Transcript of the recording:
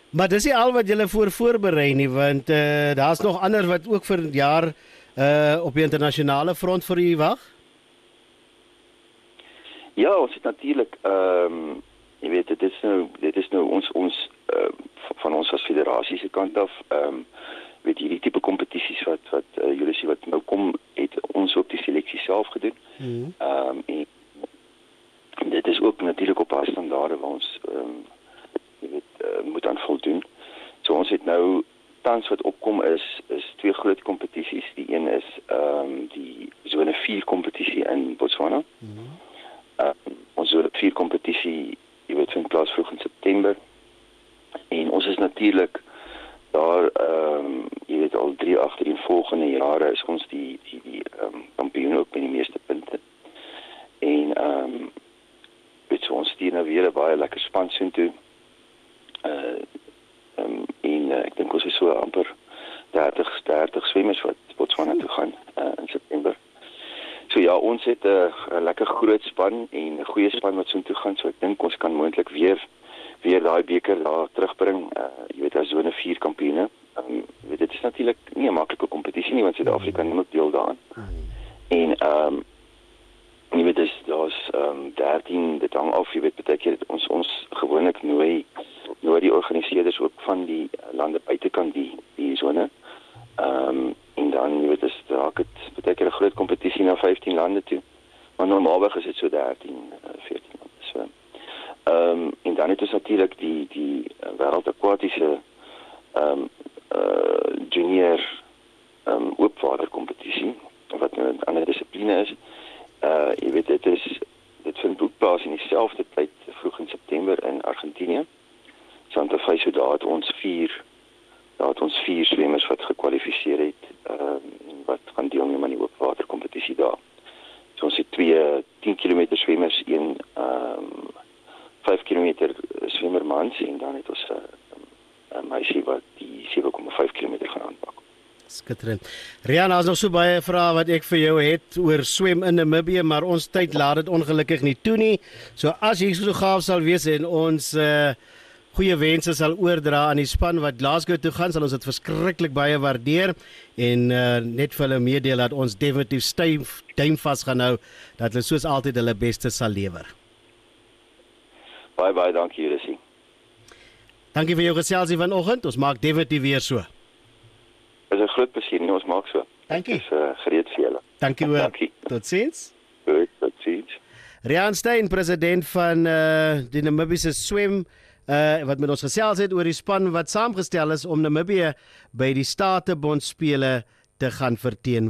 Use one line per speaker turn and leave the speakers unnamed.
Maar dis nie al wat julle voorberei nie, want daar's nog ander wat ook vir die jaar op die internasionale front vir u wag.
Ja, ons het natuurlik jy weet dit is nou ons van ons as federasie se kant af weet hierdie tipe kompetisies wat julle sien wat nou kom, het ons ook die seleksie self gedoen. En dit is ook natuurlik op haar standaarde waar ons jy weet moet aan voldoen. So ons het nou tans wat opkom is twee groot kompetisies. Die een is die sone 4 kompetisie in Botswana. Ons sone 4 kompetisie, jy weet, vind plaas vroeg in September. En ons is natuurlik daar jy weet al 3 agtereenvolgende jare is ons die kampioen ook met die meeste punte. En weet so ons stuur nou weer 'n baie lekker span soontoe. En ek dink ons is so amper 30 swemmers wat Botswana toe gaan in September. So ja, ons het 'n lekker groot span en 'n goeie span wat soontoe gaan, so ek dink ons kan moontlik weer daai beker daar terugbring. Jy weet as sone 4 kampioene. Weet dit is natuurlik nie 'n maklike kompetisie nie, want Suid-Afrika neem ook deel daaraan. En jy weet daar's 13 dit hang af, jy weet baie keer ons gewoonlik nooi die organiseerders ook van die lande buitekant die sone. En dan jy weet is raak dit baie keer 'n groot kompetisie na 15 lande toe. Maar normaalweg is dit so 13, 14 lande. So. En dan het ons natuurlik die wêreld akwatiese junior oopwater kompetisie wat nou 'n ander dissipline is. Jy weet dit vind ook plaas in dieselfde tyd vroeg in September in Argentinië. Santa Fe, so daar het ons 4 swemmers wat gekwalifiseer het wat gaan deelneem aan die oopwater kompetisie daar. So ons het 2 10 km swemmers, 1 5 km swemmermans en dan het ons 'n meisie wat die 7,5 km gaan aanpak.
Skitterend. Rian, daar's nog so baie vrae wat ek vir jou het oor swem in Namibië, maar ons tyd laat dit ongelukkig nie toe nie. So as jy so gaaf sal wees en ons goeie wense sal oordra aan die span wat Glasgow toe gaan, sal ons dit verskriklik baie waardeer en net vir hulle meedeel dat ons definitief styf duim vas gaan hou dat hulle soos altyd hulle beste sal lewer.
Baie dankie julle.
Dankie vir jou geselsie vanoggend. Ons maak definitief weer so.
Dit is 'n groot plesier, nie ons maak so.
Dankie.
Dit is gereed vir julle.
Dankie hoor. Totsiens.
Goed, totsiens.
Rian Stein, president van die Namibiese swem wat met ons gesels het oor die span wat saamgestel is om Namibië by die Statebondspele te gaan verteenwoordig.